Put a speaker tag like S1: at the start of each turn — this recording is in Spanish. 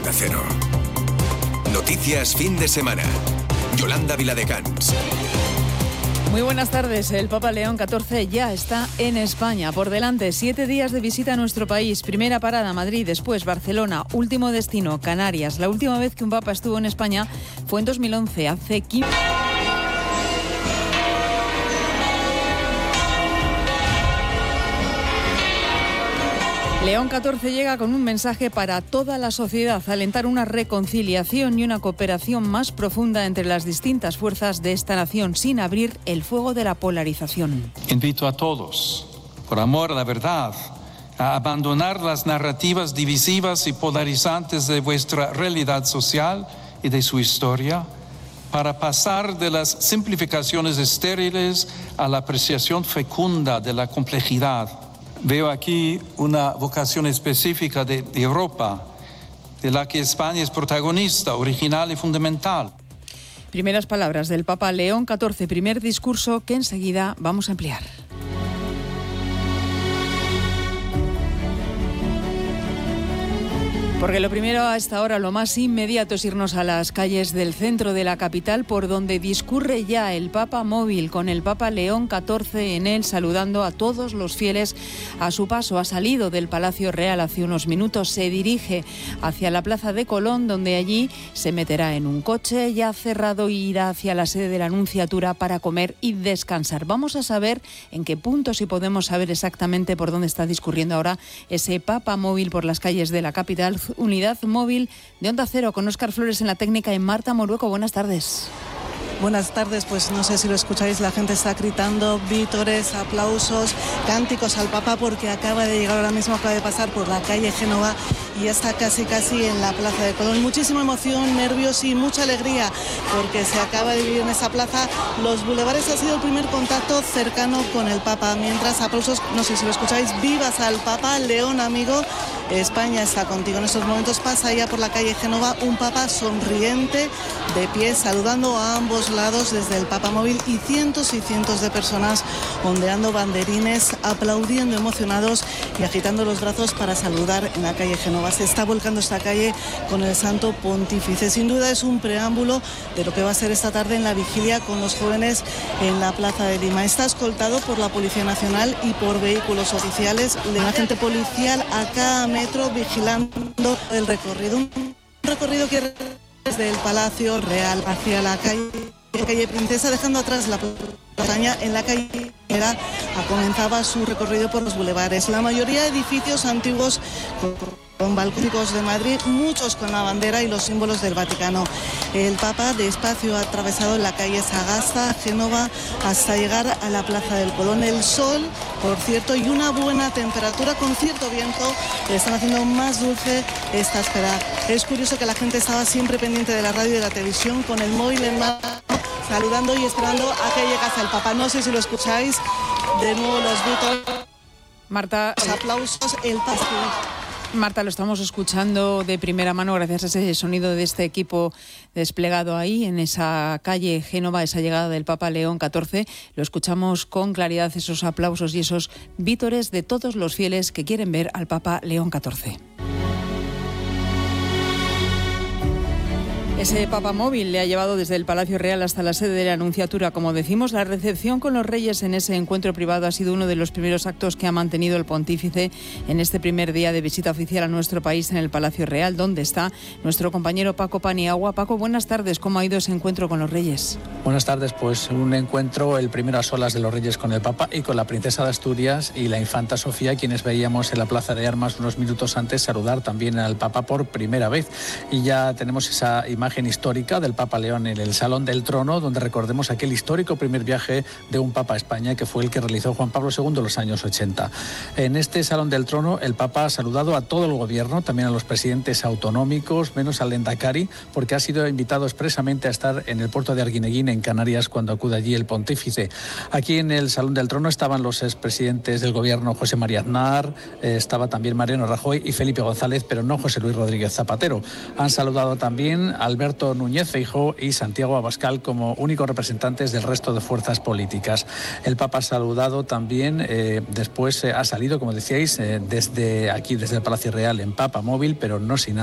S1: Onda Cero. Noticias fin de semana. Yolanda Viladecans.
S2: Muy buenas tardes. El Papa León XIV ya está en España. Por delante, 7 días de visita a nuestro país. Primera parada, Madrid, después Barcelona, último destino, Canarias. La última vez que un Papa estuvo en España fue en 2011, hace 15... León XIV llega con un mensaje para toda la sociedad, alentar una reconciliación y una cooperación más profunda entre las distintas fuerzas de esta nación, sin abrir el fuego de la polarización.
S3: Invito a todos, por amor a la verdad, a abandonar las narrativas divisivas y polarizantes de vuestra realidad social y de su historia, para pasar de las simplificaciones estériles a la apreciación fecunda de la complejidad. Veo aquí una vocación específica de Europa, de la que España es protagonista, original y fundamental.
S2: Primeras palabras del Papa León XIV, primer discurso que enseguida vamos a ampliar. Porque lo primero a esta hora, lo más inmediato, es irnos a las calles del centro de la capital, por donde discurre ya el Papa móvil, con el Papa León XIV en él, saludando a todos los fieles a su paso. Ha salido del Palacio Real hace unos minutos, se dirige hacia la Plaza de Colón, donde allí se meterá en un coche ya cerrado e irá hacia la sede de la Nunciatura para comer y descansar. Vamos a saber en qué punto, si podemos saber exactamente por dónde está discurriendo ahora ese Papa móvil por las calles de la capital. Unidad móvil de Onda Cero con Óscar Flores en la técnica y Marta Morueco. Buenas tardes.
S4: Buenas tardes, pues no sé si lo escucháis, la gente está gritando vítores, aplausos, cánticos al Papa, porque acaba de llegar ahora mismo, acaba de pasar por la calle Génova y ya está casi en la Plaza de Colón. Muchísima emoción, nervios y mucha alegría, porque se acaba de vivir en esa plaza. Los bulevares ha sido el primer contacto cercano con el Papa, mientras aplausos, no sé si lo escucháis, vivas al Papa. León, amigo, España está contigo. En estos momentos pasa ya por la calle Génova un Papa sonriente, de pie, saludando a ambos lados desde el Papa móvil, y cientos de personas ondeando banderines, aplaudiendo emocionados y agitando los brazos para saludar en la calle Génova. Se está volcando esta calle con el Santo Pontífice. Sin duda es un preámbulo de lo que va a ser esta tarde en la vigilia con los jóvenes en la Plaza de Lima. Está escoltado por la Policía Nacional y por vehículos oficiales, un agente policial a cada metro vigilando el recorrido. Un recorrido que desde el Palacio Real hacia la calle Princesa, dejando atrás la montaña. En la calle comenzaba su recorrido por los bulevares, la mayoría de edificios antiguos con balcónicos de Madrid, muchos con la bandera y los símbolos del Vaticano. El Papa despacio ha atravesado la calle Sagasta, Génova, hasta llegar a la Plaza del Colón. El sol, por cierto, y una buena temperatura con cierto viento están haciendo más dulce esta espera. Es curioso que la gente estaba siempre pendiente de la radio y de la televisión, con el móvil en mano, saludando y esperando a que llegase el Papa. No sé si lo escucháis, de nuevo los gritos,
S2: Marta,
S4: los aplausos, el Papa.
S2: Marta, lo estamos escuchando de primera mano gracias a ese sonido de este equipo desplegado ahí en esa calle Génova, esa llegada del Papa León XIV. Lo escuchamos con claridad, esos aplausos y esos vítores de todos los fieles que quieren ver al Papa León XIV. Ese Papa móvil le ha llevado desde el Palacio Real hasta la sede de la Nunciatura. Como decimos, la recepción con los reyes en ese encuentro privado ha sido uno de los primeros actos que ha mantenido el pontífice en este primer día de visita oficial a nuestro país en el Palacio Real, donde está nuestro compañero Paco Paniagua. Paco, buenas tardes. ¿Cómo ha ido ese encuentro con los reyes?
S5: Buenas tardes. Pues un encuentro, el primero a solas de los reyes con el Papa y con la princesa de Asturias y la infanta Sofía, quienes veíamos en la Plaza de Armas unos minutos antes saludar también al Papa por primera vez. Y ya tenemos esa imagen histórica del Papa León en el Salón del Trono, donde recordemos aquel histórico primer viaje de un Papa a España, que fue el que realizó Juan Pablo II en los años 80. En este Salón del Trono el Papa ha saludado a todo el gobierno, también a los presidentes autonómicos, menos al Endacari, porque ha sido invitado expresamente a estar en el puerto de Arguineguín, en Canarias, cuando acude allí el pontífice. Aquí en el Salón del Trono estaban los expresidentes del gobierno, José María Aznar, estaba también Mariano Rajoy y Felipe González, pero no José Luis Rodríguez Zapatero. Han saludado también a Alberto Núñez Feijóo y Santiago Abascal como únicos representantes del resto de fuerzas políticas. El Papa ha saludado también, después ha salido, como decíais, desde aquí, desde el Palacio Real en Papa móvil, pero no sin